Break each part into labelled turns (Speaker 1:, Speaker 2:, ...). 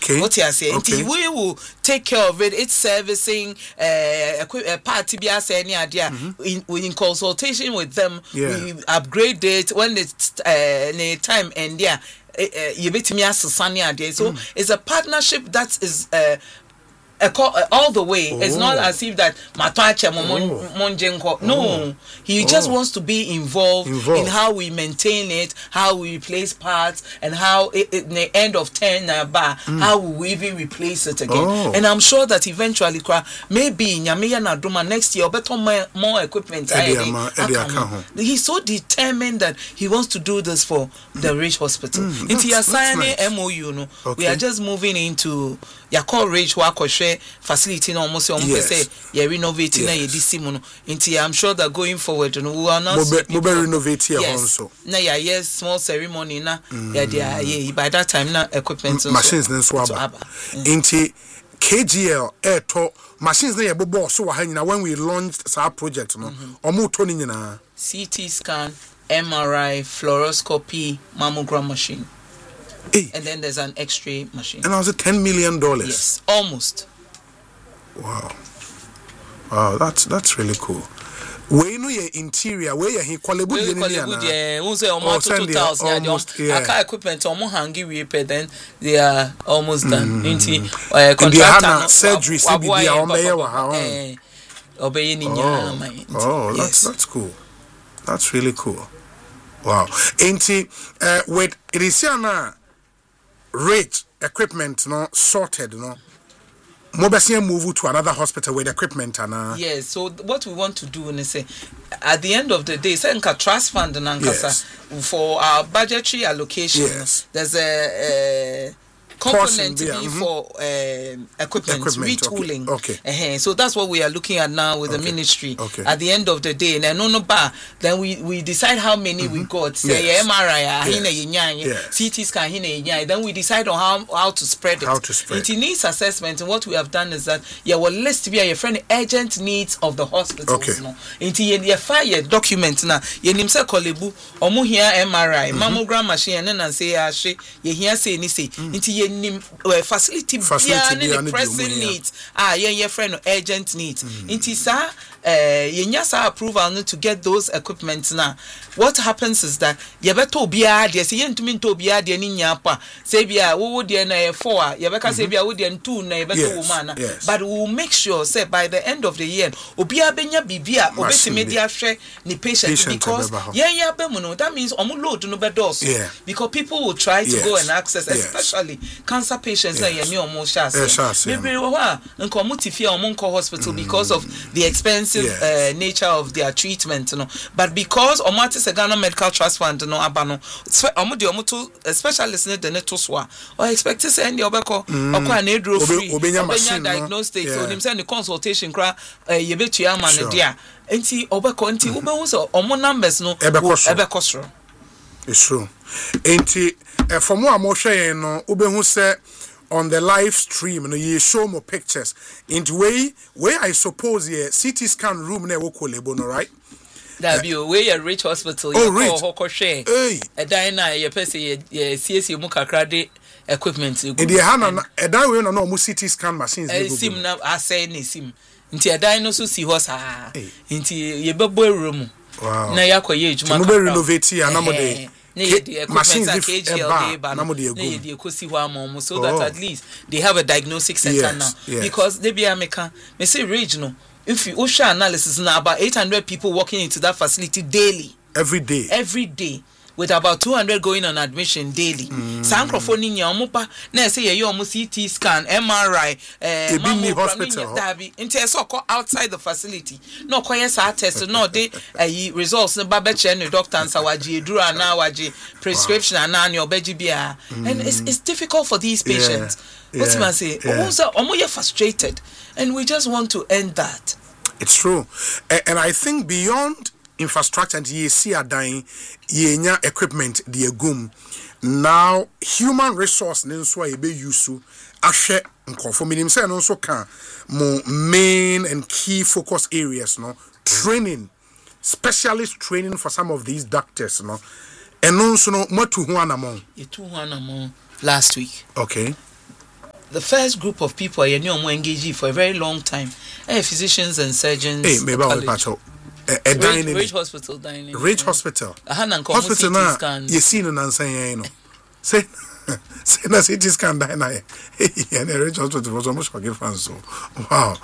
Speaker 1: Okay.
Speaker 2: What you say? We will take care of it. It's servicing. Party be as any idea. In consultation with them, we upgrade it when it's time and you bet me as sunny idea. So it's a partnership that is all the way. It's not as if that no, he just wants to be involved in how we maintain it, how we replace parts, and how in the end of 10 how we even replace it again. And I'm sure that eventually maybe next year better more equipment. He's so determined that he wants to do this for the Ridge Hospital. Into signing MOU, we are just moving into Yakor Ridge Wakoshe facility almost say renovating I'm sure that going forward we will not
Speaker 1: renovate here also.
Speaker 2: Yes, small ceremony by that time now equipment
Speaker 1: machines into KGL air machines na yebobo so wa hanyina when we launched our project omo to ni nyina
Speaker 2: CT scan, MRI, fluoroscopy, mammogram machine. And then there's an X-ray machine.
Speaker 1: And was it $10 million?
Speaker 2: Yes, almost.
Speaker 1: Wow, that's really cool. Where you know your interior, where you quality
Speaker 2: almost 2,000. Equipment almost hangy repair. Then they are almost done.
Speaker 1: Contractor surgery. That's cool. That's really cool. Wow. With it is now rate equipment sorted move to another hospital with equipment
Speaker 2: yes, so what we want to do is say at the end of the day say trust fund for our budgetary allocation there's a component to be for equipment retooling.
Speaker 1: Okay.
Speaker 2: So that's what we are looking at now with the ministry. At the end of the day, then we decide how many we got. Say MRI, CT scan, then we decide on how to spread it. It needs assessment, and what we have done is that will list be a friend urgent needs of the hospitals. Into your fire document now. You name say kolebu, omu here MRI, mammogram machine, and say you hear say ni say into facility the pressing needs your friend urgent needs inti sa yenya approval to get those equipment now. What happens is that yebeto bia de say yentumi nto bia de ni nyapa say bia wo de na 4 yebeka say bia wo de 2 na yebeto woman but we will make sure say by the end of the year obia benya bibia obetime dia hwe ni patient because yenya be mu no that means omo load no be dos because people will try to go and access especially cancer patients na yemi omo shas maybe nko omo tifia omo nko hospital because of the expensive nature of their treatment but because omo Ghana Medical Trust Fund abano omo de omo to specialist ne de ne to so or expect to send the obeko okwa na edro free obenya diagnostic so dem say the consultation kra yebetua ma ne dia enti obeko enti ubehu so omo numbers no ebeko sro.
Speaker 1: It's true. Enti from what I'm showing no ubehu say on the live stream you show more pictures into where I suppose CT scan room na wokolebo no right.
Speaker 2: That be where a Ridge Hospital you call Hokoshe. A dina ye pese ye CSU mu kakra de equipment
Speaker 1: e dey hana e dan we no mo CT scan machines dey go
Speaker 2: sim na asay ni sim nti e dan no so si ho sa nti ye bebo room na yakoye ejuma
Speaker 1: no be renovate here na mo dey
Speaker 2: machines KGL so that at least they have a diagnostic center now because they be American me say regional. If you OSHA analysis now about 800 people walking into that facility daily.
Speaker 1: Every day.
Speaker 2: With about 200 going on admission daily. Sankrofoni nya omupa na say ye omu CT scan, MRI,
Speaker 1: mammogram hospital.
Speaker 2: Inte so outside the facility. No koye sa test no dey results no ba che no doctor ansa waji eduru ana waji prescription ana ne obeji bia. And it's difficult for these patients. What man say? Omo ye frustrated and we just want to end that.
Speaker 1: It's true. And I think beyond infrastructure and ye see a dying ye nya equipment the gum now human resource nso ye be use ahwe nkofo minim say no so kan mo main and key focus areas no training specialist training for some of these doctors no and no so no matu ho anamon
Speaker 2: last week.
Speaker 1: Okay.
Speaker 2: the first group of people you know engaged for a very long time. Physicians and surgeons.
Speaker 1: Hey, maybe I'll patch up.
Speaker 2: Rich Hospital dining.
Speaker 1: Rich Hospital. Hospital now. You see no answer, you know. Say na CT scan die na. And the Rich Hospital was almost forgive fans so. Wow.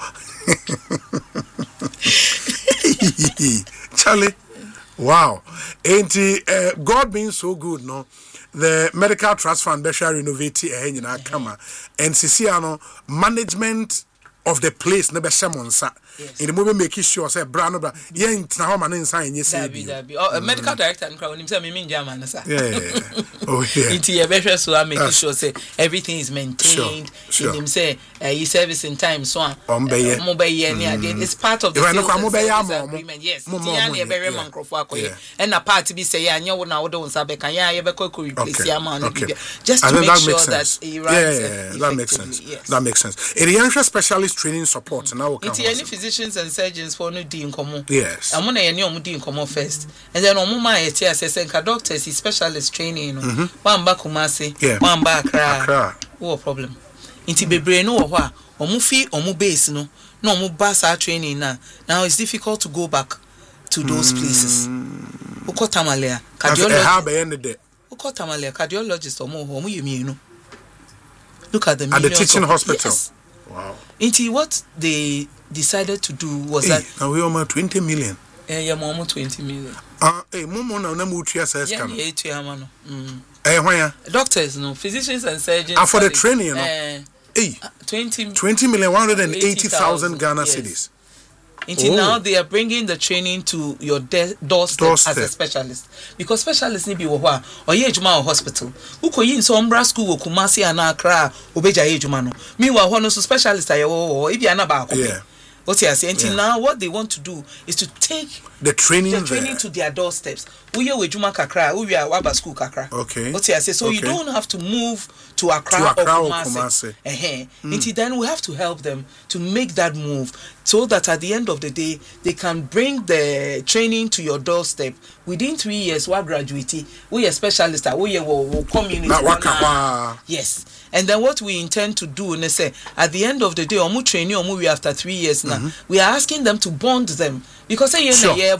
Speaker 1: Charlie. Wow. Ain't God being so good, no? The Medical Trust Fund Besha renovate and Siciano management of the place never shamonsa. In the movie make sure say brand bra yen na ho man nsan yen say
Speaker 2: medical director and crowd him say me German sir.
Speaker 1: Oh yeah.
Speaker 2: Into your better so I make sure say everything is maintained. Sure. Him say you service in time so it's part of the agreement. Yes. Tiani very mankrofo akoye. And a part be say anya wo na wo don sa be kan ya ye be ko replace ya man just to make sure that he runs.
Speaker 1: That makes sense. That makes sense. A specialist training support now can
Speaker 2: physicians and surgeons for no di nkomo.
Speaker 1: Yes.
Speaker 2: I'm gonna any omu di nkomo first. And then omu ma yeti assess doctors is specialist training no. One back Kumasi, one back Accra. What problem? Inti bebre no wo a omu fi omu base no. No omu basa training na. Now it's difficult to go back to those places. Uko Tamale cardiologist. Uko Tamale cardiologist omu yemi no. Look at the
Speaker 1: teaching hospital.
Speaker 2: Yes.
Speaker 1: Wow.
Speaker 2: Into what they decided to do was that
Speaker 1: now we almost 20 million.
Speaker 2: Yeah, more 20 million.
Speaker 1: Momo na mutu assess
Speaker 2: can. Doctors, no, physicians and surgeons.
Speaker 1: For the training, you know. 20 million 180,000 Ghana cedis.
Speaker 2: Until now, they are bringing the training to your doorstep as a specialist. Because specialists need to be or ye juma hospital. Who could in some bra school Kumasi and Accra obeja ye jumano. Meanwhile, one of the specialists are or if you are not what you are saying until now, what they want to do is to take
Speaker 1: the training
Speaker 2: to their doorsteps. We are Juma Kakra, we are Waba School Kakra.
Speaker 1: Okay.
Speaker 2: What you are saying, so you don't have to move to Accra or Kumasi. Until then, we have to help them to make that move so that at the end of the day, they can bring the training to your doorstep. Within 3 years, we are graduating. We are specialists. We are community. Yes. And then what we intend to do, and say at the end of the day, omu training omu after 3 years now, we are asking them to bond them because training,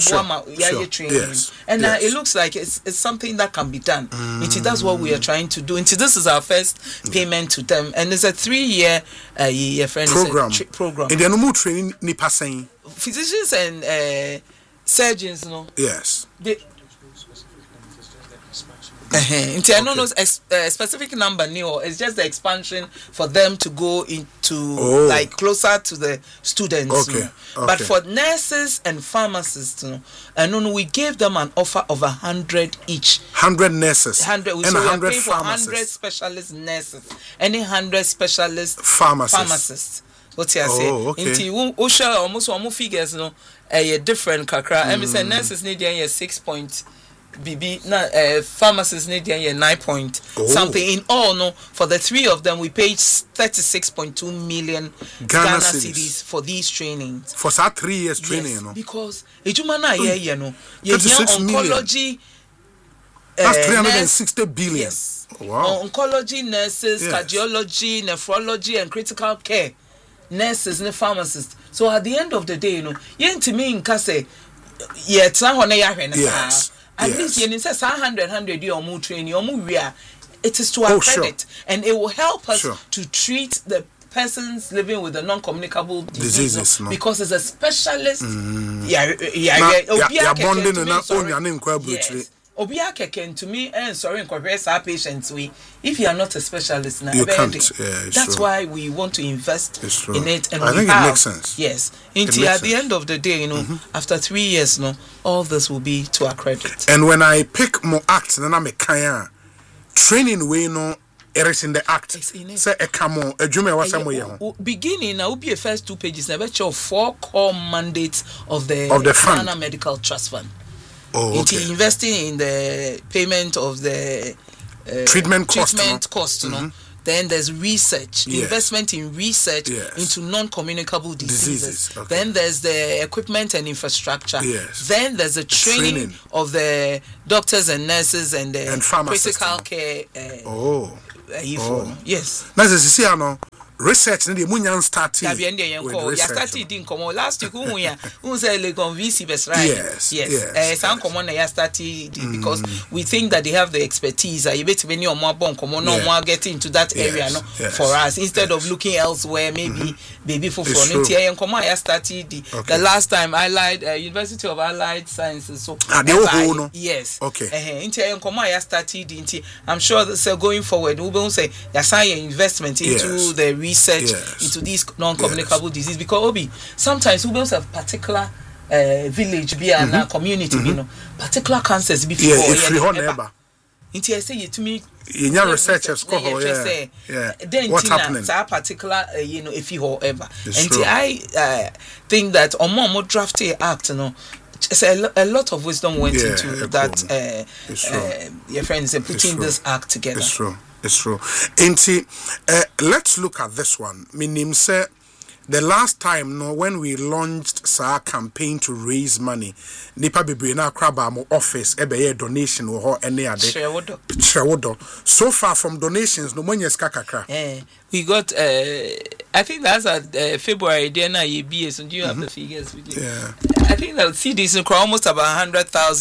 Speaker 2: and it looks like it's something that can be done. That's what we are trying to do. This is our first payment to them, and it's a 3-year program.
Speaker 1: And then omu training ni passing
Speaker 2: physicians and surgeons, no.
Speaker 1: Yes.
Speaker 2: I don't know a specific number new. It's just the expansion for them to go into like closer to the students. But for nurses and pharmacists, and we gave them an offer of 100 each.
Speaker 1: 100 nurses.
Speaker 2: 100 and 100 pharmacists. 100 specialist nurses. Any 100 specialist pharmacists. What's he say? Into Osha almost figures a different kakra. I mean, nurses need 6 point. BB pharmacists need 9 point something in all. No, for the 3 of them, we paid 36.2 million Ghana cedis for these trainings.
Speaker 1: For that 3 years training, you know.
Speaker 2: Because ejumana you know, oncology.
Speaker 1: That's 360 billion.
Speaker 2: Yes. Wow. Oncology nurses, cardiology, nephrology, and critical care nurses and pharmacists. So at the end of the day, you know, to me in Kase, yes. At least you say 100 or more training or more it is to our credit, and it will help us to treat the persons living with the non-communicable diseases because it's a specialist. Obia keken to me and sorry incorporate our patients if you are not a specialist now.
Speaker 1: You can't.
Speaker 2: That's why we want to invest in it, and
Speaker 1: I think it makes sense.
Speaker 2: Yes. At the end of the day, you know, after 3 years, you know, all this will be to our credit.
Speaker 1: And when I pick more acts, then I'm a kaya training way, you know, it is in the act. Say a camo, a jume was somewhere.
Speaker 2: Beginning now will be a first 2 pages. Never show 4 core mandates of the Ghana Medical Trust Fund. Investing in the payment of the
Speaker 1: treatment
Speaker 2: cost, you know. Then there's research, investment in research into non-communicable diseases. Then there's the equipment and infrastructure. Then there's the training of the doctors and nurses and the critical care. Yes.
Speaker 1: Now, research ne de munyan started.
Speaker 2: Started in komo last week who say Legon VC best right. Yes. Some common na started because we think that they have the expertise. You bet many or more bon komo no more get into that area no for us instead of looking elsewhere maybe baby for front here and komo I started the last time Allied University of Allied Sciences so yes.
Speaker 1: Okay.
Speaker 2: Into and komo I started into I'm sure that going forward we will say your investment into the research into these non-communicable disease because Obi sometimes we have particular village be and community you know particular cancers before into I say you to me
Speaker 1: in your researchers
Speaker 2: then what happening that particular you know if you ever and I think that on more drafty act you know a lot of wisdom went into that your friends are putting this act together.
Speaker 1: It's true. And let's look at this one. Meaning, say, the last time, when we launched our campaign to raise money, Nipa Bibrina Krabamo office, ebeye donation or any other. So far from donations, no money is kakakra.
Speaker 2: We got, I think that's at February, then IBS, and you have the figures with you.
Speaker 1: Yeah.
Speaker 2: I think that see this almost about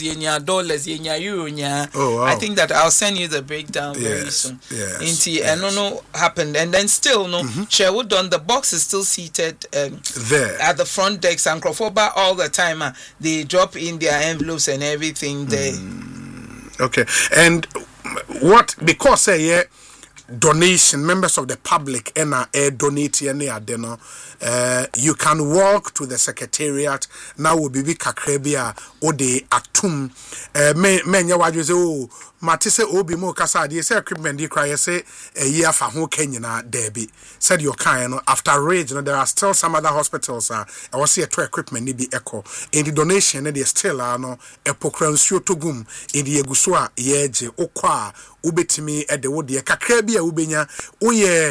Speaker 2: $100,000 euro.
Speaker 1: Oh, wow.
Speaker 2: I think that I'll send you the breakdown very soon. And no happened, and then still Sherwood on the box is still seated
Speaker 1: there
Speaker 2: at the front desk and Crawford all the time. They drop in their envelopes and everything there.
Speaker 1: Okay, and what because donation members of the public and donate any adeno you can walk to the secretariat now will be kakrebia or the atum menya waju say oh matise obi mo kasa de say equipment dey cry say a year for ho kenyina debi said your kind after rage there are still some other hospitals I was here to equipment ni bi echo in the donation they still no epokransuo togum in the eguso a yeje okwa ubetimi e de wo de kakra bi a ubenya oye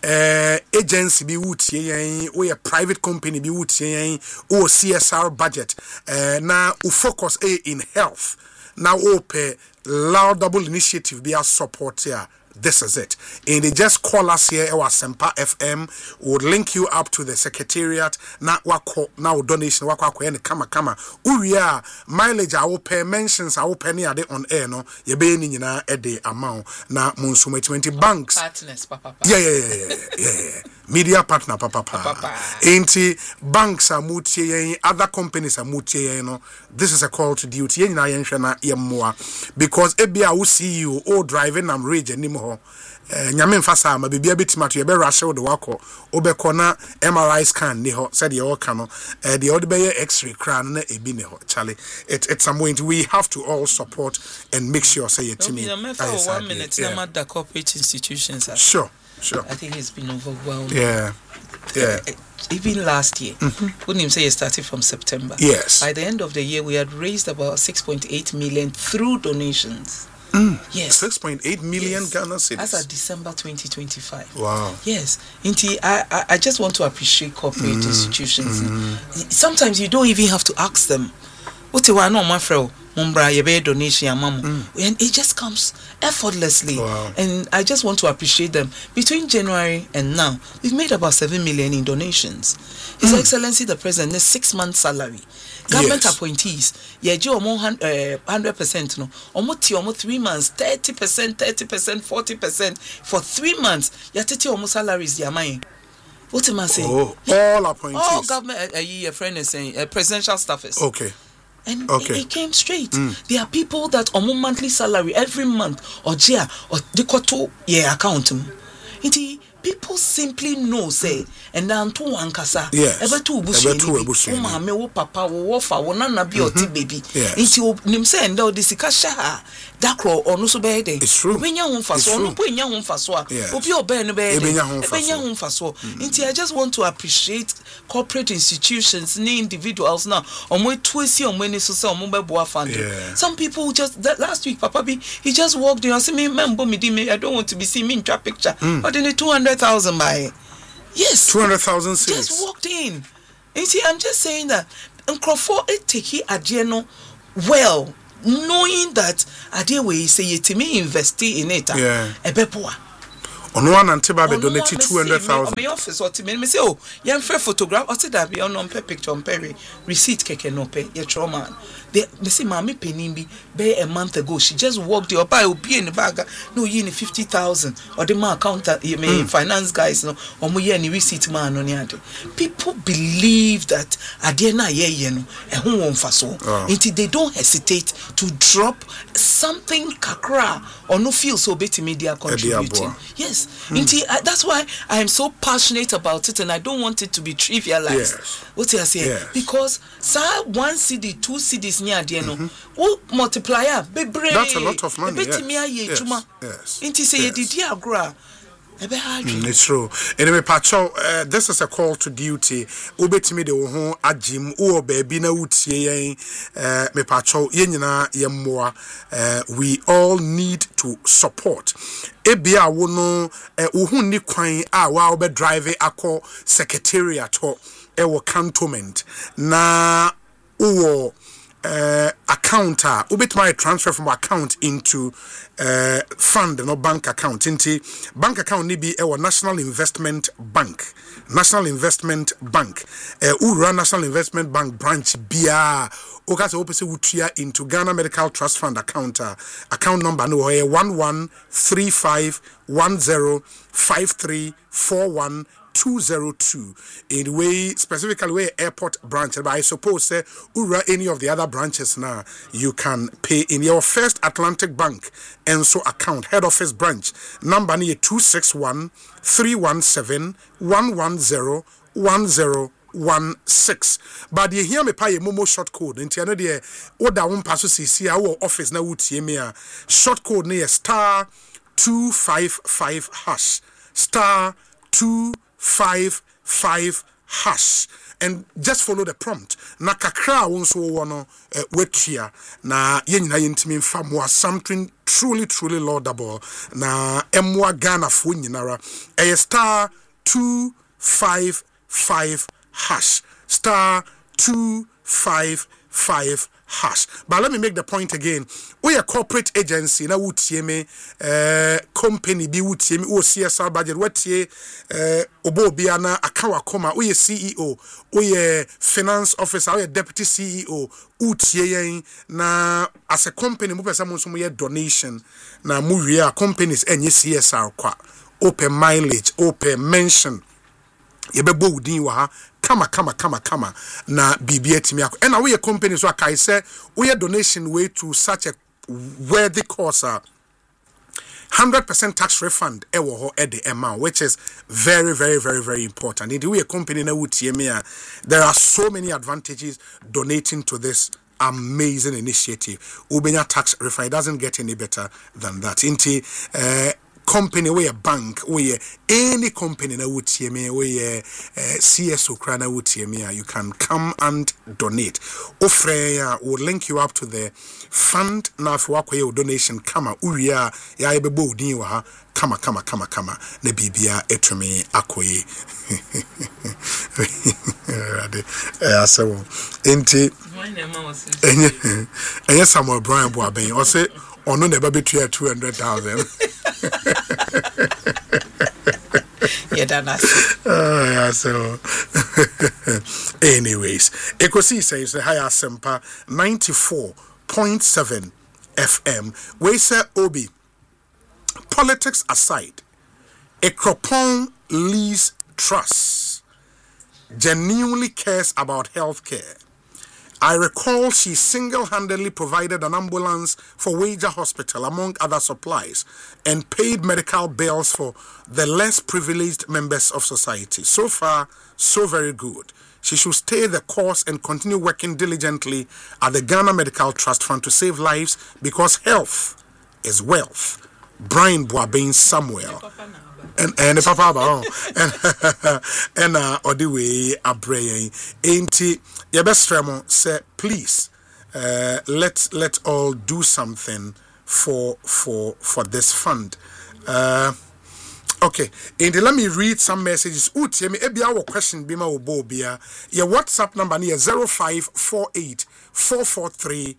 Speaker 1: agency bi wutie yen oye private company bi wutie yen o CSR budget na u focus in health now ope laudable initiative be a support here. This is it. And they just call us here our Sempa FM would link you up to the secretariat now donation wako and kama uria mileage our pay mentions our penny ade on air no ye be ni nyina e de amount na monsume 20 banks
Speaker 2: partners papa
Speaker 1: yeah media partner papa enti banks are mutie other companies are mutie no this is a call to duty yen na yen hwe na yemmoa because ebia wo CEO o driving am rage animo nyame mfasa ma bibia betima to ye be rush wo de wako obekọ na MRI scan ni ho said ye oka no the other be x-ray crown na ebi ne ho chale it's some point we have to all support and make sure say it to me
Speaker 2: 1 minute na the corporate institutions
Speaker 1: sure
Speaker 2: I think it's been overwhelmed.
Speaker 1: Yeah.
Speaker 2: Even last year, wouldn't even say it started from September.
Speaker 1: Yes.
Speaker 2: By the end of the year, we had raised about 6.8 million through donations. Yes.
Speaker 1: 6.8 million Ghana cedis.
Speaker 2: As of December 2025.
Speaker 1: Wow.
Speaker 2: Yes. I just want to appreciate corporate institutions. Sometimes you don't even have to ask them. What do I know, my friend? Donation and it just comes effortlessly.
Speaker 1: Wow.
Speaker 2: And I just want to appreciate them. Between January and now, we've made about 7 million in donations. His Excellency the President, the 6 month salary. Government appointees, 100% no. Almost 3 months, 30%, 40% for 3 months. Almost salaries mine. What am I saying?
Speaker 1: All appointees.
Speaker 2: All government your friend is saying presidential staffers.
Speaker 1: Okay.
Speaker 2: And it came straight. There are people that on monthly salary every month or year or they got to account. People simply know say and then to ankasa ever to bushi mama wo papa wo fa wo nana bi oti baby nti nim say and this kasha that cro ono so be dey obenya ho faso ono po enya ho faso a obi obe no be dey obenya ho faso nti I just want to appreciate corporate institutions ni individuals now omo tuesi omo ni so say omo be boa fund some people just that last week papa bi he just walked in and say me member me I don't want to be seen me in your picture but in the 200,000 by yes
Speaker 1: 200,000 cedis
Speaker 2: just walked in. You see, I'm just saying that Crawford take Adjeno well, knowing that Adie we say to me invest in it.
Speaker 1: On one Antiba donated 200,000.
Speaker 2: My office or me say, oh, young fair photograph, or say that be on picture on Perry, receipt keke no pay, your trauma. They say, Mammy Penimbi, be a month ago, she just walked your buy will be in the bag, no, you need 50,000, or the man counter, you may finance guys, no, or more any receipt man on yard. People believe that Adiana ye, no, and who won't faso, until they don't hesitate to drop something kakra or no feel so bit media contributing. Yes. That's why I am so passionate about it, and I don't want it to be trivialized.
Speaker 1: Yes.
Speaker 2: What I say? Yes. Because one CD, 2 CDs near the end, will multiplier.
Speaker 1: That's a lot of money. Yes. It's true. Anyway, Pacho, this is a call to duty. Ubetimi de ho ajim o baby na utie me Pacho yenina yemmoa. We all need to support. Ebia wo no wo ni kwan a wa obe drive akọ secretariat ho e wo cantonment na wo account ubetimi transfer from account into fund no bank account into bank account ni bi National Investment Bank ura National Investment Bank branch bia okase opese wutua into Ghana Medical Trust Fund account number no 1135105341 in way specifically where airport branch, but I suppose say ura any of the other branches now you can pay in your First Atlantic Bank and so account head office branch number ni 261-317-110-1016. But you hear me pay momo short code into another order one pass see our office now would me short code near *255# *255# and just follow the prompt. Na kakra wonso wono wetia na yenyina yentimi mfa mo something truly laudable na emwa Ghana fo nyinara *255# *255#. But let me make the point again. We a corporate agency na wutie me company bi wutie me o CSR budget wutie obo bia na akawa koma we CEO we finance officer we deputy CEO wutie yen na as a company mu pesa mo so mo donation na mu wi companies enye CSR kwa open mileage open mention yebebo udin wa ha kama na bibia timi akọ and we company so akai say we donation way to such a worthy cause 100% tax refund ewo ho at the amount, which is very important. In the way a company na wutie me there are so many advantages donating to this amazing initiative. Ubenya tax refund, it doesn't get any better than that. Inti company we a bank we any company na wutie me we CSO kra na wutie me you can come and donate. Ofre will link you up to the fund na for your donation kama uria ya ebebo udin wa ha kama na bibia etumi akoye asewo enti enye Samuel Brian Boaben o say ono na betua 200,000. So anyways, Ekosi says the higher Sempa 94.7 FM. We say Obi, politics aside, Ekropon Lee's Trust genuinely cares about healthcare. I recall she single-handedly provided an ambulance for Wager Hospital, among other supplies, and paid medical bills for the less privileged members of society. So far, so very good. She should stay the course and continue working diligently at the Ghana Medical Trust Fund to save lives because health is wealth. Brian Boaben Samuel. And papa ba and odiwe abrey enti ye bestremo say please let all do something for this fund. Okay, and let me read some messages. Utie me ebia wo question bi ma obo bia. Your WhatsApp number ni 0548 443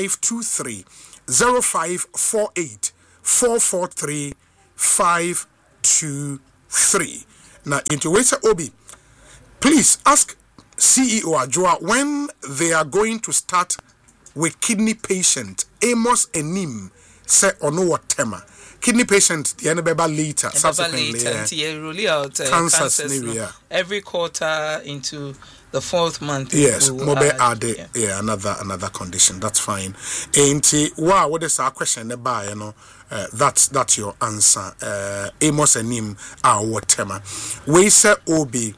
Speaker 1: 523 0548 443 523. 523. Now, into Wesa Obi, please ask CEO Ajua when they are going to start with kidney patient Amos Enim say ono watema. Kidney patient the enebeba later subsequently
Speaker 2: really out cancers every quarter into the 4th month.
Speaker 1: Yes, mobe add another condition. That's fine. Ain't what is our question about, you know? That's your answer. Amos and him are whatever. We say Obi.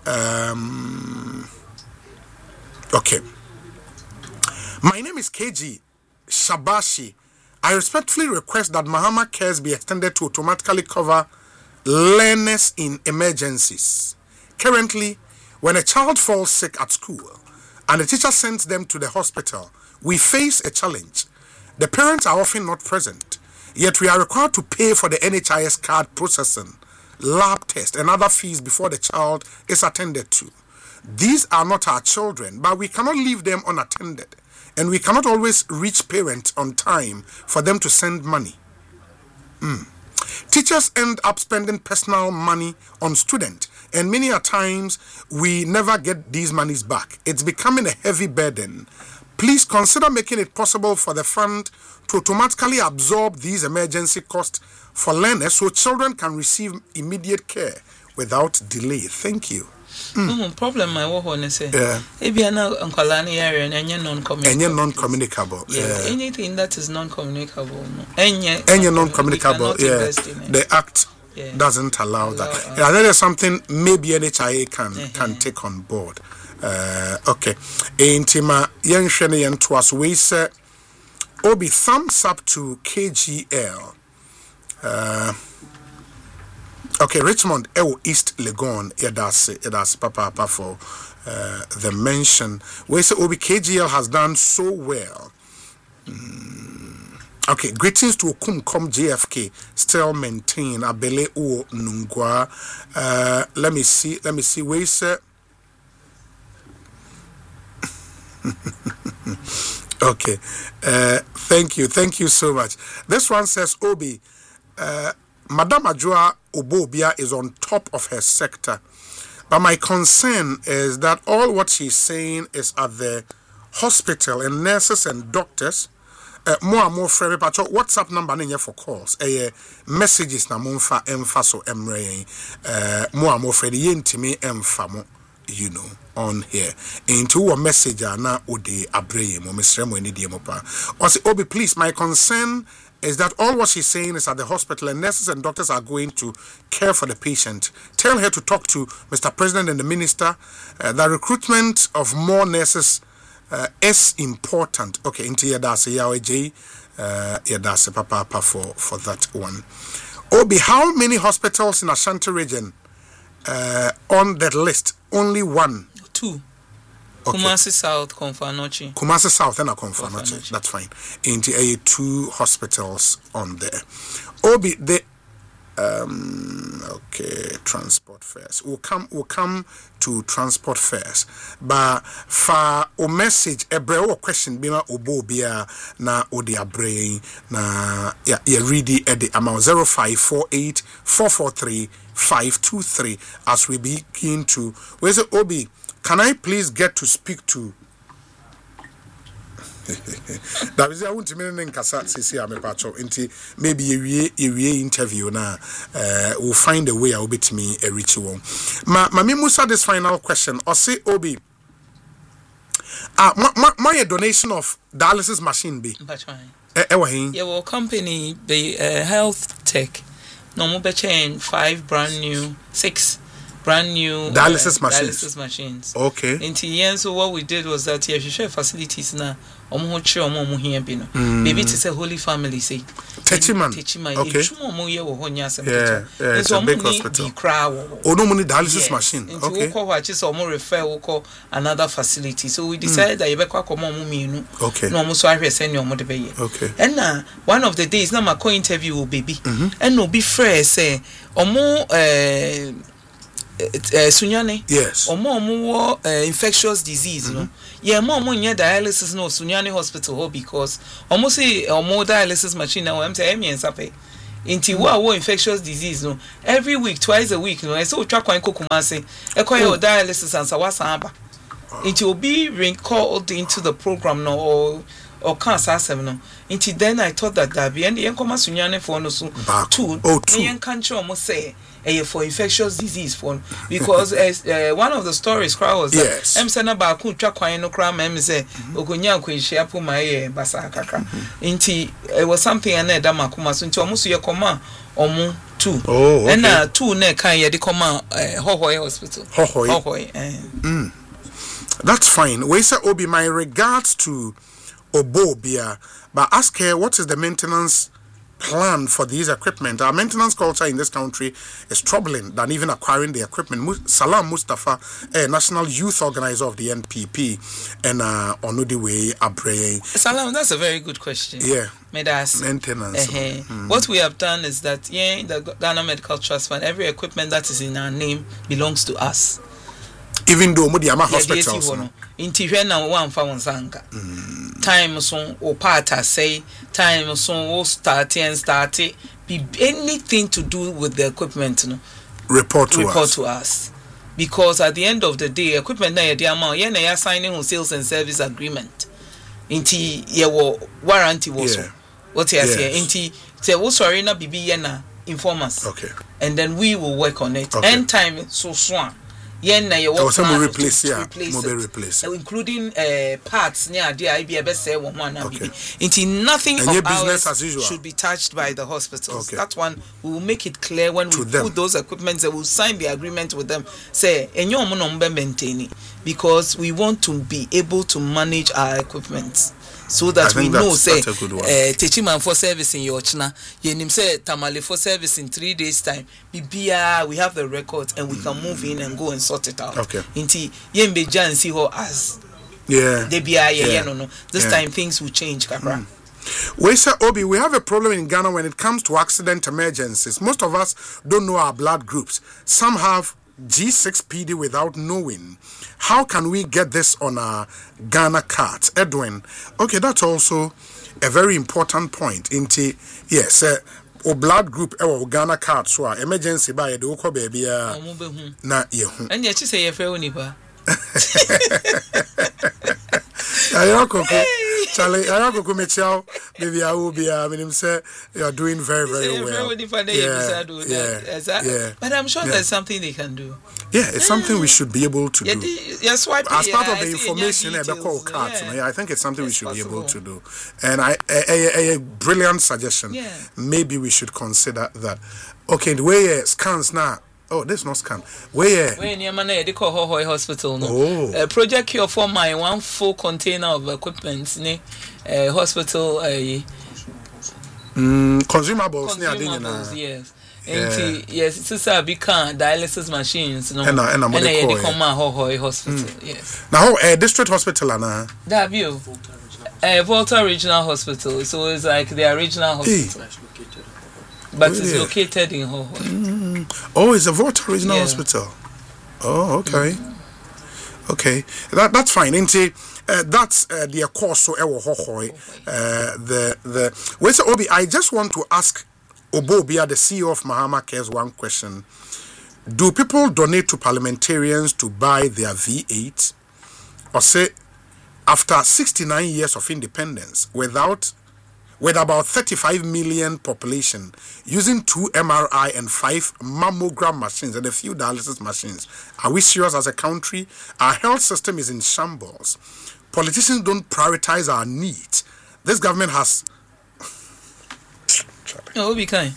Speaker 1: Okay. My name is KG Shabashi. I respectfully request that Mahama Cares be extended to automatically cover learners in emergencies. Currently, when a child falls sick at school and the teacher sends them to the hospital, we face a challenge. The parents are often not present, yet we are required to pay for the NHIS card processing, lab test, and other fees before the child is attended to. These are not our children, but we cannot leave them unattended, and we cannot always reach parents on time for them to send money. Teachers end up spending personal money on students, and many a times we never get these monies back. It's becoming a heavy burden. Please consider making it possible for the fund to automatically absorb these emergency costs for learners so children can receive immediate care without delay. Thank you.
Speaker 2: Problem my wo ho say. Ebia na nkwala na area na enye
Speaker 1: non-communicable.
Speaker 2: Anything that is non-communicable.
Speaker 1: Enye non-communicable. The act doesn't allow that. That is something maybe NHIA can take on board. Okay. Intima yenhwene yentoas we say Obi thumbs up to KGL. Okay, Richmond, East Legon, Edas Papa for the mention. We say Obi KGL has done so well. Okay, greetings to Okumkom JFK, still maintain Abele O Nungwa. Let me see. We say okay, thank you so much. This one says Obi, Madam Ajua Obobia is on top of her sector, but my concern is that all what she's saying is at the hospital and nurses and doctors. More and more free pacho WhatsApp number nenya for calls. Messages na monfa emfa so emre. More and more free yentimi emfa mo, you know, on here. Into a message na ode abreye mo mesremo ni die mo pa. Osi Obi, please, my concern is that all what she's saying is at the hospital and nurses and doctors are going to care for the patient. Tell her to talk to Mr. President and the Minister. The recruitment of more nurses is important. Okay, into yadase yaweji, yadase papa for that one. Obi, how many hospitals in Ashanti region on that list? Only one.
Speaker 2: 2. Okay. Kumasi South, Konfanochi.
Speaker 1: Kumasi South and Konfanochi. That's fine. Into 2 hospitals on there. Obi, the okay, transport fares. We'll come to transport fares. But for a message, a brew question bima obobia na odi abre na read at the amount 0548 443 523 as we begin to. Where's it, Obi? Can I please get to speak to? That is, I want to mean Kasa Sisi Amepacho. Maybe a interview now. We'll find a way. I'll be to me a ritual. Mami Musa, this final question. Or say Obi. My donation of dialysis machine be.
Speaker 2: Yeah, well, company the health tech. No more chain 5 brand new 6. Brand new
Speaker 1: dialysis
Speaker 2: machines.
Speaker 1: Okay.
Speaker 2: Into years, so what we did was that we share facilities now. Baby, it's a Holy Family. Say,
Speaker 1: Techiman. Okay. It's a big hospital. Oh, no money dialysis machine. Okay.
Speaker 2: Refer another facility. So we decided that you better come on.
Speaker 1: Okay.
Speaker 2: No, so I send you on.
Speaker 1: Okay.
Speaker 2: And now one of the days, now my co-interview with baby, and no be fair say, or more Sunyani,
Speaker 1: yes,
Speaker 2: or more infectious disease, you know. Yeah, more dialysis no Sunyani hospital because almost say or more dialysis machine now. I'm saying and sape. Inti wo infectious disease no every week twice a week no I say otwa kwan Kumasi ekoye dialysis and sawasa aba inti obi recalled into the program no or cancer asem no inti then I thought that be and yen koma sunyane for no so two yen country almost say for infectious disease for because one of the stories crowd was that em say na ba ku twa kwan no kra ma say ogonya akwanhia po ma basa kakra inti it was something and that makoma so inti omuso ye koma omu two and two na kan ye de koma hohoy hospital hohoy
Speaker 1: that's fine. We say Obi, my regards to Obobia, but ask her what is the maintenance plan for these equipment. Our maintenance culture in this country is troubling than even acquiring the equipment. Salam Mustafa, national youth organizer of the NPP, and Onudiwe Abreye.
Speaker 2: Salam, that's a very good question.
Speaker 1: Yeah.
Speaker 2: Maintenance. What we have done is that the Ghana Medical Trust Fund, every equipment that is in our name belongs to us.
Speaker 1: Even though Mudiama hospitals.
Speaker 2: Inti na one fa wonsanka. Time so o parta say time so o start be anything to do with the equipment no
Speaker 1: report to
Speaker 2: us because at the end of the day equipment na ye amount ye na ya signing on sales and service agreement inti ye wo warranty wo so what you say inti say wo sorry na bibi ye na inform us and then we will work on it end time so yen na ye work
Speaker 1: to replace
Speaker 2: including parts near the IB best say one into nothing of ours as usual should be touched by the hospitals. That one we will make it clear when we put those equipments that will sign the agreement with them say enyo mo no maintain it because we want to be able to manage our equipment so that we know say Techiman for service in Yochna yenim say Tamale for service in 3 days time bibia we have the records and we can move in and go and sort it out inti yembe jan see how as this time things will change kakra.
Speaker 1: We say Obi, we have a problem in Ghana when it comes to accident emergencies. Most of us don't know our blood groups. Some have G6PD without knowing. How can we get this on our Ghana cards? Edwin, okay, that's also a very important point. Inti, yes, o blood group or Ghana card so emergency by the oko baby na yehu.
Speaker 2: And yet you say you feel nipa.
Speaker 1: Ayako Charlie, Ayako Kumechao, baby, I will be. I mean, say you are doing very, very well.
Speaker 2: But I'm sure there's something they can do.
Speaker 1: Yeah, it's something we should be able to do.
Speaker 2: As part of
Speaker 1: the information, I think it's something we should be able to do. And a brilliant suggestion. Maybe we should consider that. Okay, the way scans now. Oh, this not scan. Where
Speaker 2: near Mane, they call Hohoy Hospital. No, Project Cure for my one full container of equipment. Hospital,
Speaker 1: consumables.
Speaker 2: Yes. Yes, it's a big dialysis machines. No, and they come Hohoy Hospital. Yes.
Speaker 1: Now, district hospital, Anna.
Speaker 2: That view. Volta Regional Hospital. So it's like the original hospital. But it's located in Hohoy.
Speaker 1: Oh, it's a Volta Regional Hospital. Oh, okay. Okay, that's fine. That's the course so Hohoy. The wait, so Obi, I just want to ask Obobia, the CEO of Mahama Cares, one question. Do people donate to parliamentarians to buy their V8? Or say, after 69 years of independence, with about 35 million population, using 2 MRI and 5 mammogram machines and a few dialysis machines, are we serious as a country? Our health system is in shambles. Politicians don't prioritize our needs. This government has...
Speaker 2: Oh, be kind.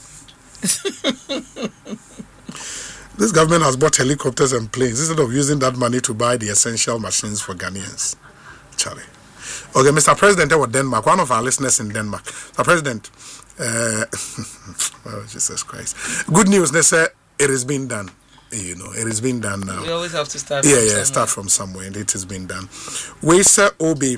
Speaker 1: This government has bought helicopters and planes instead of using that money to buy the essential machines for Ghanaians. Charlie. Okay, Mr. President, of Denmark, one of our listeners in Denmark. Mr. President, oh, Jesus Christ. Good news, they say it has been done. You know, it has been done now.
Speaker 2: We always have to start
Speaker 1: from somewhere. Start from somewhere, and it has been done. We say, Obi,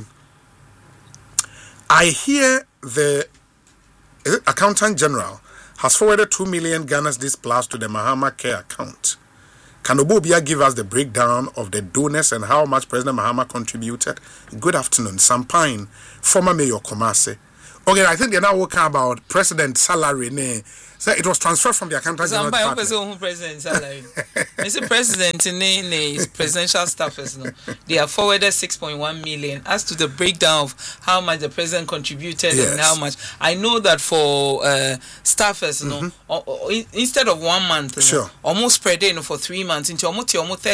Speaker 1: I hear the Accountant General has forwarded 2 million Ghana's this plus to the Mahama Care account. Can Obobia give us the breakdown of the donors and how much President Mahama contributed? Good afternoon. Sampine, former Mayor Kumasi. Okay, I think they're now talking about President's salary, So it was transferred from the accountant general department.
Speaker 2: Mr. President, in presidential staffers, they have forwarded 6.1 million. As to the breakdown of how much the president contributed and how much, I know that for staffers, instead of 1 month, almost spread in for 3 months into almost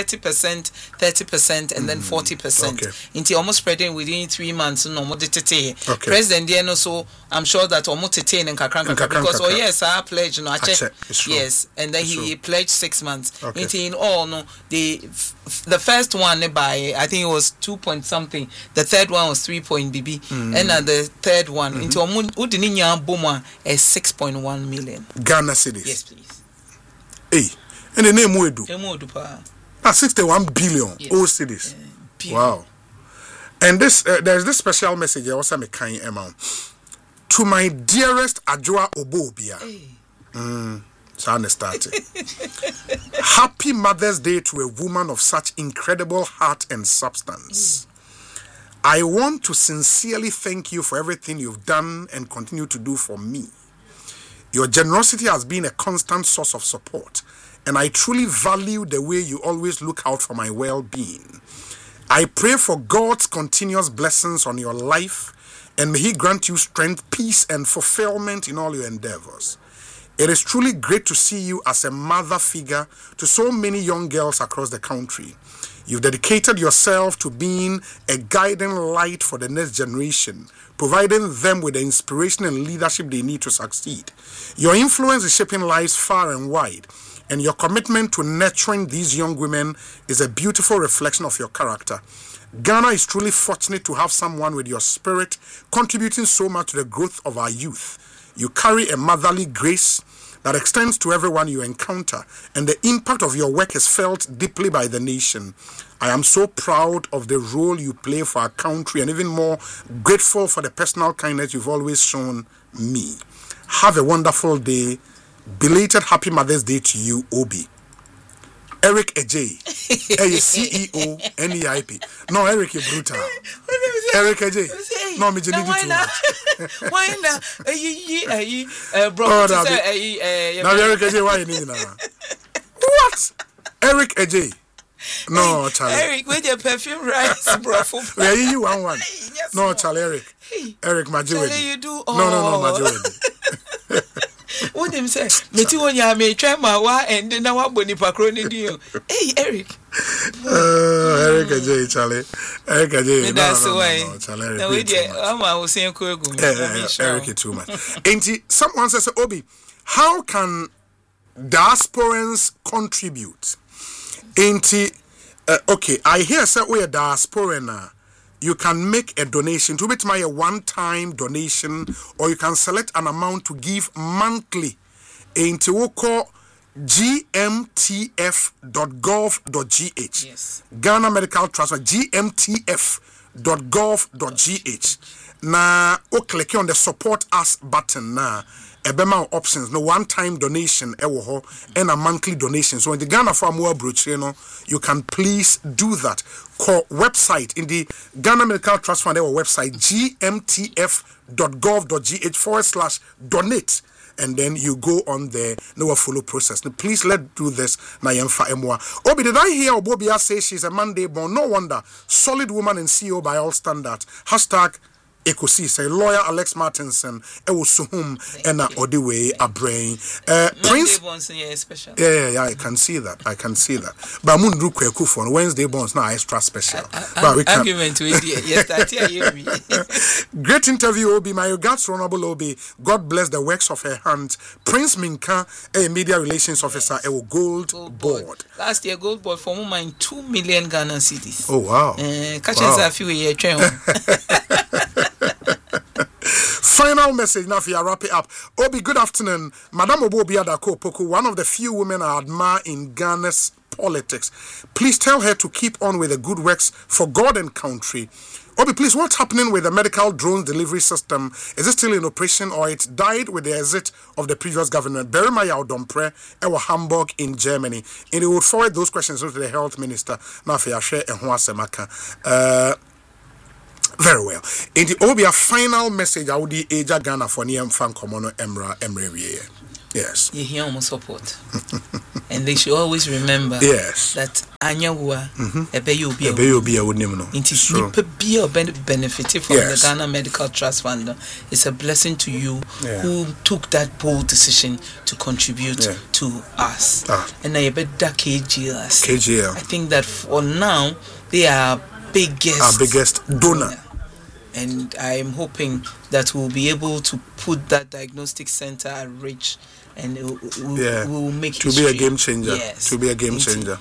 Speaker 2: 30%, and then 40%. Into almost spread in within 3 months. President, so I'm sure that almost 10 and because yes, I pledged yes, and then he pledged 6 months. In all, the first one by I think it was 2 point something. The third one was 3 point BB, and the third one into Udininya Boma is 6.1 million
Speaker 1: Ghana cedis.
Speaker 2: Yes, please.
Speaker 1: Hey, and the name Emuedu. 61 billion old cedis. Wow. And this there's this special message I also make kind amount to my dearest Ajua Obobia. So I understand. Happy Mother's Day to a woman of such incredible heart and substance. I want to sincerely thank you for everything you've done and continue to do for me. Your generosity has been a constant source of support, and I truly value the way you always look out for my well-being. I pray for God's continuous blessings on your life, and may He grant you strength, peace, and fulfillment in all your endeavors. It is truly great to see you as a mother figure to so many young girls across the country. You've dedicated yourself to being a guiding light for the next generation, providing them with the inspiration and leadership they need to succeed. Your influence is shaping lives far and wide, and your commitment to nurturing these young women is a beautiful reflection of your character. Ghana is truly fortunate to have someone with your spirit contributing so much to the growth of our youth. You carry a motherly grace that extends to everyone you encounter, and the impact of your work is felt deeply by the nation. I am so proud of the role you play for our country, and even more grateful for the personal kindness you've always shown me. Have a wonderful day. Belated Happy Mother's Day to you, Obi. Eric Ejay, CEO, NEIP. No, Eric, you're brutal. Eric Ejay. No, me need too much.
Speaker 2: Why not? Bro,
Speaker 1: now Eric Ejay, why you need now? What? Eric Ejay. No, Charlie.
Speaker 2: Eric, with your perfume rice, bro.
Speaker 1: Yeah, you one. No, Charlie, Eric. Eric, Majority.
Speaker 2: Charlie, you do.
Speaker 1: No, Majority.
Speaker 2: What them say? Me too when you may try my wa and then I boni pakroni deal. Hey, Eric.
Speaker 1: Eric J. Charlie. Eric J.
Speaker 2: No, Charlie. No, we did. I was saying
Speaker 1: Eric too much. Ain't someone says, Obi, how can diasporans contribute? Ain't okay, I hear say we are diasporan. You can make a donation to it, a one-time donation, or you can select an amount to give monthly into what call gmtf.gov.gh.
Speaker 2: Yes.
Speaker 1: Ghana Medical Trust, gmtf.gov.gh. Now, click on the support us button now. Ebema options, no one-time donation, and a monthly donation. So in the Ghana Farm brochure, you can please do that. Call website in the Ghana Medical Trust Fund, our website gmtf.gov.gh/donate, and then you go on there. No follow process. Now, please let's do this. Na yemfa emwa. Obi, did I hear Obobia say she's a Monday born? No wonder. Solid woman and CEO by all standards. # Ekosi say lawyer Alex Martinson Ewosuhum and Odiwe Abrain. Prince
Speaker 2: special.
Speaker 1: Yeah, I can see that. But Mundru Kweku on Wednesday bonds now extra special. But we can
Speaker 2: argument with you. Yes, that you.
Speaker 1: Great interview, Obi. My regards to Honorable Obi. God bless the works of her hands. Prince Minka, a media relations officer, a gold board.
Speaker 2: Last year gold board for mine 2 million Ghana cedis.
Speaker 1: Oh wow.
Speaker 2: Catches a few years.
Speaker 1: Final message now for you, wrap it up. Obi, good afternoon. Madame Obobi Adako Poku, one of the few women I admire in Ghana's politics. Please tell her to keep on with the good works for God and country. Obi, please, what's happening with the medical drone delivery system? Is it still in operation or it died with the exit of the previous government? Berimaya Odompre, Ewa Hamburg in Germany. And he would forward those questions to the health minister. Now for your share and Semaka. Very well. In the Obia final message, I would Aja Ghana for Niam Fan Komono Emre. Yes.
Speaker 2: You hear almost support. And they should always remember that Anyawa Ebe be a benefit from the Ghana Medical Trust Fund. It's a blessing to you who took that bold decision to contribute to us. And I bet that KGL. I think that for now they are our biggest donor. And I am hoping that we'll be able to put that diagnostic center at reach, and we'll make it
Speaker 1: to be a game changer. Yes. To be a game changer.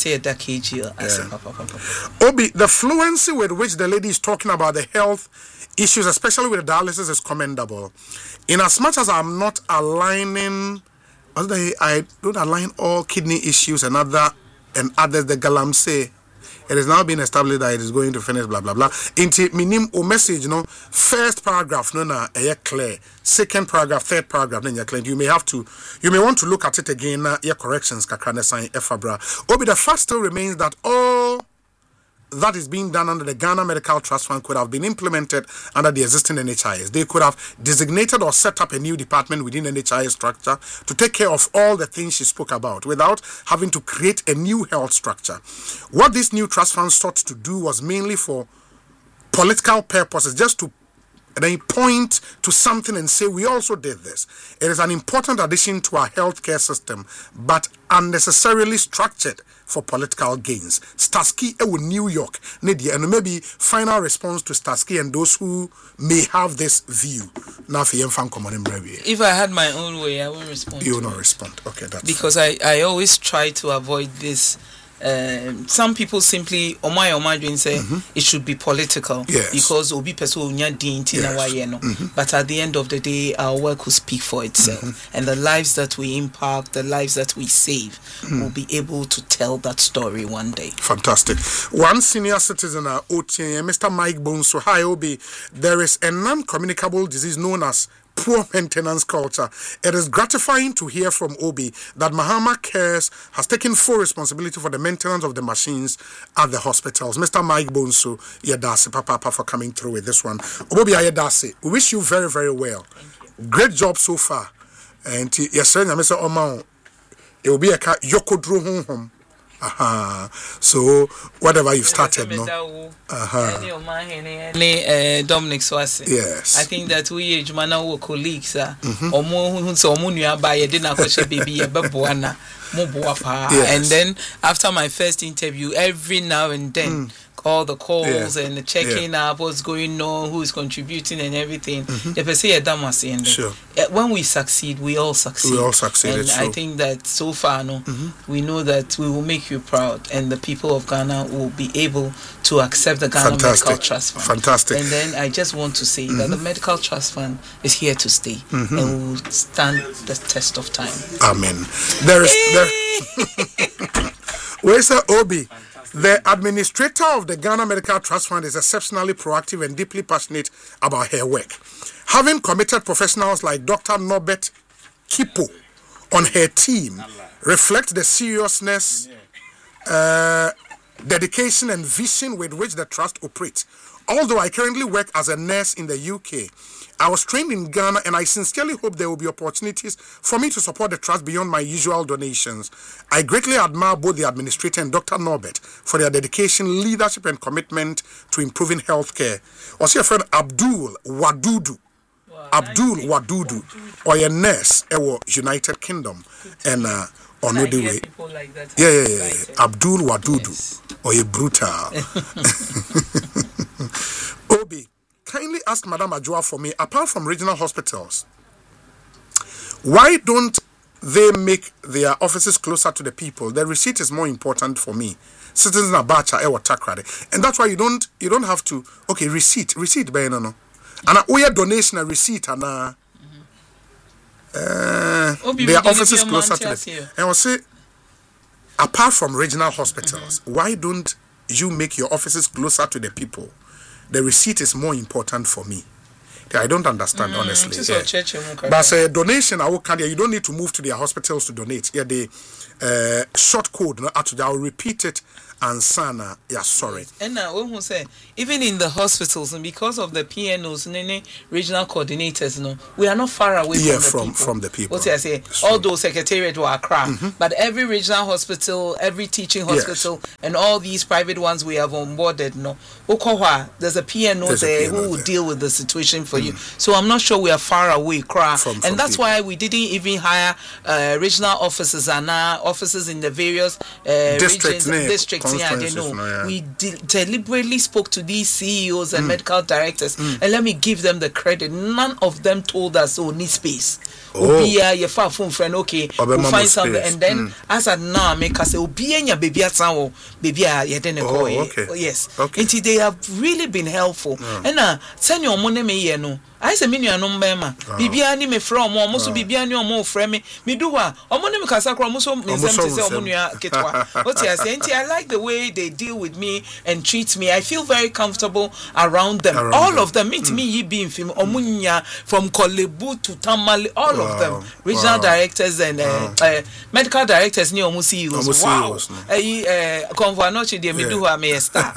Speaker 1: Obi, the fluency with which the lady is talking about the health issues, especially with the dialysis, is commendable. In as much as I'm not aligning, I don't align all kidney issues and others, the Galamsey. It has now been established that it is going to finish, blah, blah, blah. Into minim o message, first paragraph, clear. Second paragraph, third paragraph, then you're clear. You may want to look at it again, your corrections, kakrane sign, efabra. Obi, the fact still remains that all that is being done under the Ghana Medical Trust Fund could have been implemented under the existing NHIS. They could have designated or set up a new department within NHIS structure to take care of all the things she spoke about without having to create a new health structure. What this new trust fund sought to do was mainly for political purposes, just to point to something and say, we also did this. It is an important addition to our healthcare system, but unnecessarily structured for political gains. Starsky in New York, Nadia, and maybe final response to Starsky and those who may have this view. Now,
Speaker 2: if I had my own way, I won't respond.
Speaker 1: You will not respond. Okay, that's
Speaker 2: because I always try to avoid this. Some people simply say it should be political because obi person but at the end of the day our work will speak for itself and the lives that we impact, the lives that we save will be able to tell that story one day.
Speaker 1: Fantastic. One senior citizen Mr. Mike Bonso, hi Obi, there is a non-communicable disease known as poor maintenance culture. It is gratifying to hear from Obi that Mahama Cares has taken full responsibility for the maintenance of the machines at the hospitals. Mr. Mike Bonso, Yadasi Papa for coming through with this one. Obi Yadasi, we wish you very, very well. Great job so far. And yes, sir, Mr. Omao, it will be a Yokodro home. So whatever you've started, no.
Speaker 2: Dominic Swasi.
Speaker 1: Yes.
Speaker 2: I think that we our colleagues and then after my first interview, every now and then all the calls and the checking up what's going on, who's contributing and everything.
Speaker 1: Sure.
Speaker 2: When we succeed, we all succeed.
Speaker 1: We all succeed.
Speaker 2: And I think that so far, we know that we will make you proud, and the people of Ghana will be able to accept the Ghana Medical Trust Fund.
Speaker 1: Fantastic.
Speaker 2: And then I just want to say that the Medical Trust Fund is here to stay and will stand the test of time.
Speaker 1: Amen. Where's the Obi? The administrator of the Ghana Medical Trust Fund is exceptionally proactive and deeply passionate about her work. Having committed professionals like Dr. Norbert Kipo on her team reflects the seriousness, dedication and vision with which the trust operates. Although I currently work as a nurse in the UK, I was trained in Ghana and I sincerely hope there will be opportunities for me to support the trust beyond my usual donations. I greatly admire both the administrator and Dr. Norbert for their dedication, leadership and commitment to improving healthcare. Also, your friend Abdul Wadudu. Abdul Wadudu, or a nurse in United Kingdom. And on the way. Abdul Wadudu, or a brutal. Obi, kindly ask Madam Ajua for me, apart from regional hospitals, why don't they make their offices closer to the people? The receipt is more important for me. Citizens Abacha Ewa Takrade. And that's why you don't have to receipt no. And a donation a receipt and their offices closer to the people. And I will say, apart from regional hospitals, why don't you make your offices closer to the people? The receipt is more important for me. I don't understand, honestly. But donation, you don't need to move to their hospitals to donate. short code no atoja. I'll repeat it and sana yeah sorry.
Speaker 2: And now we say even in the hospitals and because of the PNOs and regional coordinators we are not far away
Speaker 1: from the people.
Speaker 2: What I say although secretariat were Accra but every regional hospital, every teaching hospital and all these private ones we have onboarded there's a PNO there who will deal with the situation for you. So I'm not sure we are far away from and that's people. Why we didn't even hire regional officers and officers in the various districts. Yeah, they know. We deliberately spoke to these CEOs and medical directors, and let me give them the credit. None of them told us, need space. Your far phone friend, okay, we'll find something. And then, as at now, make us say, baby, yes. Until they have really been helpful. And send your money, I say minu no mbema bibia ni me from omo so bibia ni omo frɛ me do wa omo ni me kasa kro omo so me nsem te say omo nua ketwa what I say I like the way they deal with me and treat me. I feel very comfortable around them. All of them meet me yi be infim omo nya from Kolebu to Tamale, all of them regional directors and medical directors ni omo CEOs. Wow. Convo no chi de me do wa me star.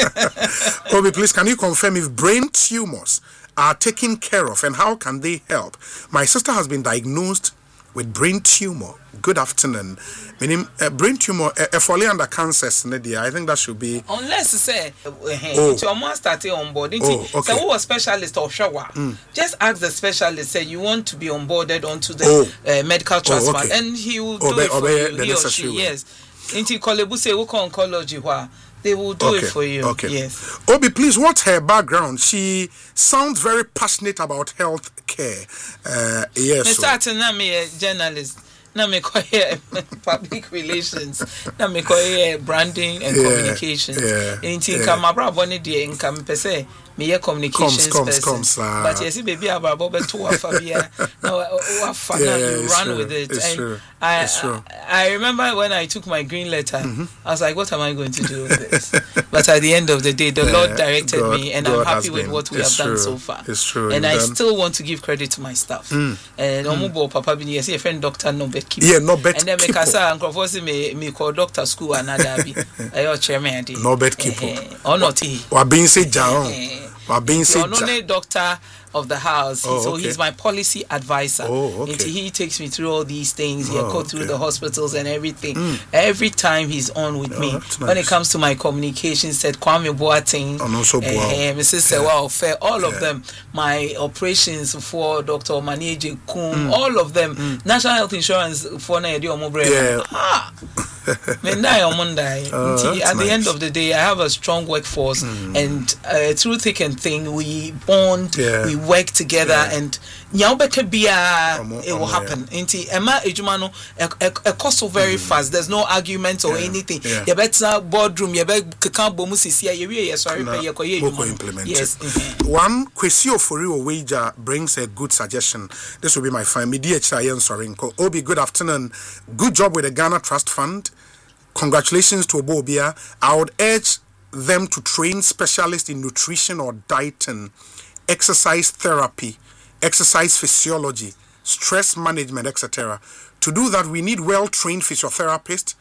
Speaker 1: Obi, please can you confirm if brain tumors are taken care of and how can they help? My sister has been diagnosed with brain tumor. Good afternoon. Meaning brain tumor falling under cancers. I think that should be
Speaker 2: unless say it's almost started on board. So who was specialist or shower? Just ask the specialist. Say you want to be onboarded onto the medical trust fund, and he will do it for you. He or she, yes. Into Kolebu say oncology they will do it for you.
Speaker 1: Okay.
Speaker 2: Yes.
Speaker 1: Obi, please, what's her background? She sounds very passionate about health care. Yes.
Speaker 2: Mr. I'm a journalist. Na me call public relations. Na me call branding and communications. Anything come abroad boni dey income per se. Me hear communications person. But yes, baby about to Fabia. No, you run with it.
Speaker 1: It's true.
Speaker 2: I remember when I took my green letter, I was like, what am I going to do with this? But at the end of the day, the Lord directed me, and I'm happy with what we have done so far.
Speaker 1: It's true.
Speaker 2: And I still want to give credit to my staff. And Omubo Papa Bini, yes, a friend doctor no bet keep.
Speaker 1: Yeah, no bet.
Speaker 2: And then make us and Crawford me call doctor school and Adabi. I chairman.
Speaker 1: No bet keep.
Speaker 2: Or not he.
Speaker 1: Or being said down.
Speaker 2: He's only doctor of the house, so he's my policy advisor. And he takes me through all these things. He go through the hospitals and everything. Every time he's on with me. Nice. When it comes to my communication, said Kwame Boateng, Mrs. Sewa Ofe, all of them. My operations for Dr. Manieje Kum, all of them. National Health Insurance for Naedi Omobre. At the end of the day, I have a strong workforce, and through thick and thin, we bond, we work together, and it will happen. Emma Ejumano, a cost so very fast. There's no argument or anything. You better boardroom, you better can't
Speaker 1: implement. Yes. One question for you, wager brings a good suggestion. This will be my fine. Obi, good afternoon. Good job with the Ghana Trust Fund. Congratulations to Obobia. I would urge them to train specialists in nutrition or dieting, exercise therapy, exercise physiology, stress management, etc. To do that, we need well-trained physiotherapists.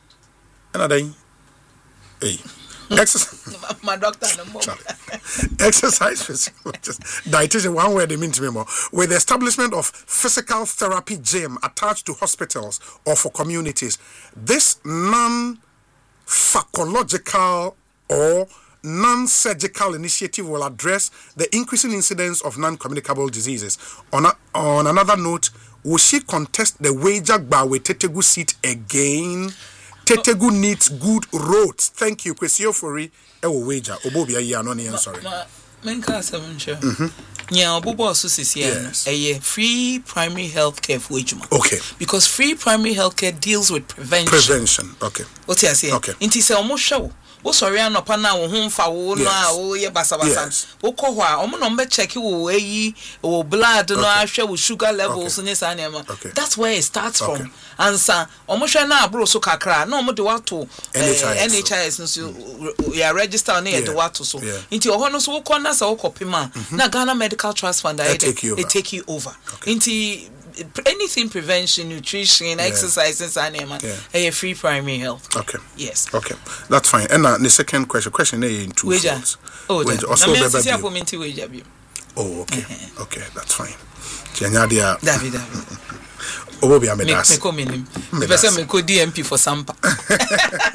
Speaker 2: My doctor,
Speaker 1: exercise physiologist, dietitian, one word they mean to me more. With the establishment of physical therapy gym attached to hospitals or for communities, this non-pharmacological or non-surgical initiative will address the increasing incidence of non-communicable diseases. On another note, will she contest the Wejagba with Tetegu seat again? Tetegu needs good roads. Thank you. Kwesio Fori ewo wager. Obobia ya no ni sorry.
Speaker 2: Menka sevenche. Nya obobo so sisia free primary health care for ejuma.
Speaker 1: Okay.
Speaker 2: Because free primary health care deals with prevention.
Speaker 1: Okay.
Speaker 2: What you say?
Speaker 1: Okay.
Speaker 2: Inti se omo hwe wo sorry anopa na wo humfa wo no a wo ye basabasa wo kɔ hɔ a omo no mbe check wo eyi wo blood no ahwɛ wo sugar levels ne sa na ma. That's where it starts from. Ansa omo hwɛ na abro so kakra na omo de wato NHIS no so ya register na ye de wato so. Inti ohɔ no so wo kɔ na sa wo kɔpema na Ghana Medical Trust Fund they take you over. Inti anything prevention, nutrition, exercises, and free primary health.
Speaker 1: Okay.
Speaker 2: Yes.
Speaker 1: Okay. That's fine. And the second question in two folds.
Speaker 2: Oh,
Speaker 1: also okay. Okay, that's fine.
Speaker 2: David.
Speaker 1: Obo bi amedas.
Speaker 2: Me ko DMP for Sampa.